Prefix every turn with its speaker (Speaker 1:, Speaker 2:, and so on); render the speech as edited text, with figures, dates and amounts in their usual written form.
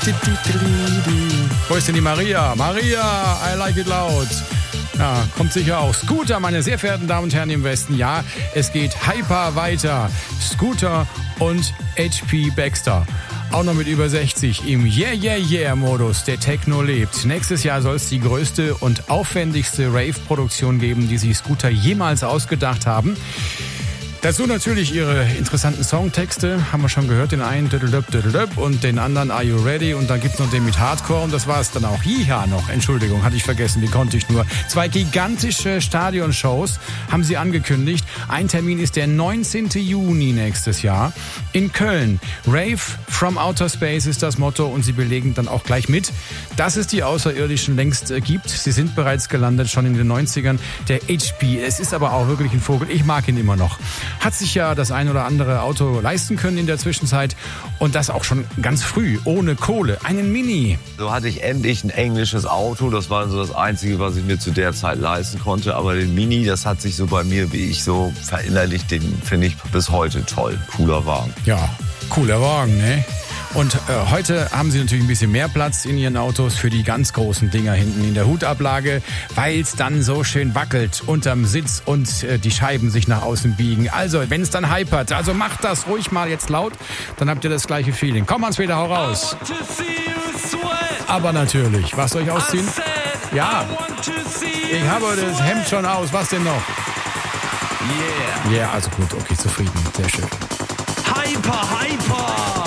Speaker 1: Wo ist denn die Maria? Maria, I like it loud. Ja, kommt sicher auch. Scooter, meine sehr verehrten Damen und Herren im Westen. Ja, es geht hyper weiter. Scooter und HP Baxter. Auch noch mit über 60 im Yeah-Yeah-Yeah-Modus, der Techno lebt. Nächstes Jahr soll es die größte und aufwendigste Rave-Produktion geben, die sich Scooter jemals ausgedacht haben. Dazu natürlich ihre interessanten Songtexte, haben wir schon gehört, den einen und den anderen Are You Ready und dann gibt's noch den mit Hardcore und das war's dann auch. Jiha noch, Entschuldigung, hatte ich vergessen, die konnte ich nur. 2 gigantische Stadionshows haben sie angekündigt. Ein Termin ist der 19. Juni nächstes Jahr in Köln. Rave from Outer Space ist das Motto und sie belegen dann auch gleich mit, dass es die Außerirdischen längst gibt. Sie sind bereits gelandet, schon in den 90ern. Der HP, es ist aber auch wirklich ein Vogel, ich mag ihn immer noch. Hat sich ja das ein oder andere Auto leisten können in der Zwischenzeit und das auch schon ganz früh, ohne Kohle. Einen Mini.
Speaker 2: So hatte ich endlich ein englisches Auto, das war so das Einzige, was ich mir zu der Zeit leisten konnte. Aber den Mini, das hat sich so bei mir, wie ich so verinnerlicht, den finde ich bis heute toll. Cooler Wagen.
Speaker 1: Ja, cooler Wagen, ne? Und heute haben sie natürlich ein bisschen mehr Platz in ihren Autos für die ganz großen Dinger hinten in der Hutablage, weil es dann so schön wackelt unterm Sitz und die Scheiben sich nach außen biegen. Also, wenn es dann hypert, also macht das ruhig mal jetzt laut, dann habt ihr das gleiche Feeling. Komm, Hans-Peter, hau raus. Aber natürlich, was soll ich ausziehen? Ja, ich habe das Hemd schon aus, was denn noch? Yeah. Ja, also gut, okay, zufrieden, sehr schön.
Speaker 3: Hyper, hyper!